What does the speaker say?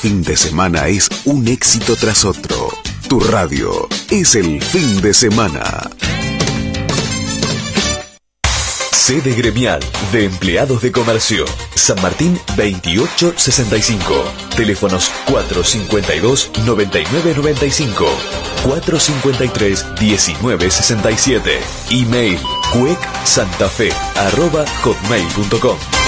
fin de semana es un éxito tras otro. Tu radio es el fin de semana. Sede gremial de empleados de comercio. San Martín 2865. Teléfonos 452-9995. 453-1967. Email cuecsantafe@hotmail.com.